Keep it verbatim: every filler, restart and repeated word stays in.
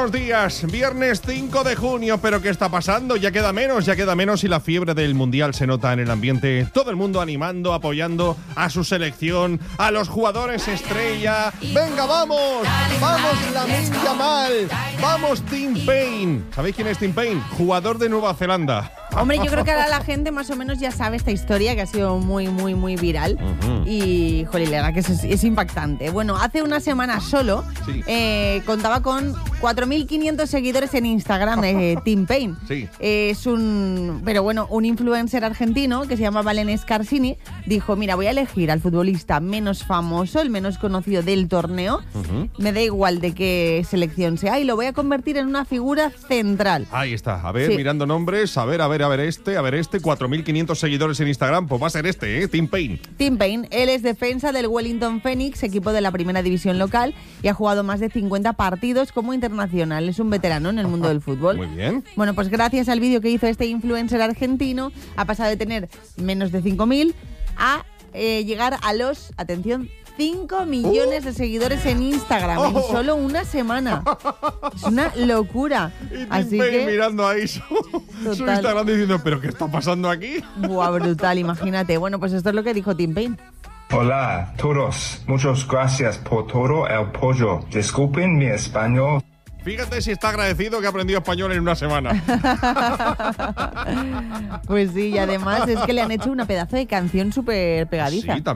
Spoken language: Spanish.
buenos días. Viernes cinco de junio, pero ¿qué está pasando? Ya queda menos, ya queda menos y la fiebre del Mundial se nota en el ambiente. Todo el mundo animando, apoyando a su selección, a los jugadores estrella. ¡Venga, vamos! ¡Vamos, Lamine Yamal! ¡Vamos, Tim Payne! ¿Sabéis quién es Tim Payne? Jugador de Nueva Zelanda. Hombre, yo creo que ahora la gente más o menos ya sabe esta historia que ha sido muy, muy, muy viral. Uh-huh. Y, joder, la verdad que es, es impactante. Bueno, hace una semana solo sí. eh, contaba con cuatro mil quinientos seguidores en Instagram de eh, Tim Payne. Sí. Eh, es un, pero bueno, un influencer argentino que se llama Valen Scarsini dijo, mira, voy a elegir al futbolista menos famoso, el menos conocido del torneo. Uh-huh. Me da igual de qué selección sea y lo voy a convertir en una figura central. Ahí está. A ver, sí. mirando nombres, a ver, a ver, a ver este, a ver este, cuatro mil quinientos seguidores en Instagram, pues va a ser este, ¿eh? Tim Payne. Tim Payne, él es defensa del Wellington Phoenix, equipo de la primera división local, y ha jugado más de cincuenta partidos como internacional. Es un veterano en el mundo del fútbol. Muy bien. Bueno, pues gracias al vídeo que hizo este influencer argentino, ha pasado de tener menos de cinco mil a eh, llegar a los, atención, cinco millones uh. de seguidores en Instagram oh. en solo una semana. Es una locura. Y Tim Así Payne que mirando ahí su, su Instagram diciendo, ¿pero qué está pasando aquí? Buah, brutal, imagínate. Bueno, pues esto es lo que dijo Tim Payne. Hola, todos. Muchas gracias por todo el apoyo. Disculpen mi español. Fíjate si está agradecido que ha aprendido español en una semana. Pues sí, y además es que le han hecho una pedazo de canción súper pegadiza. Sí, también.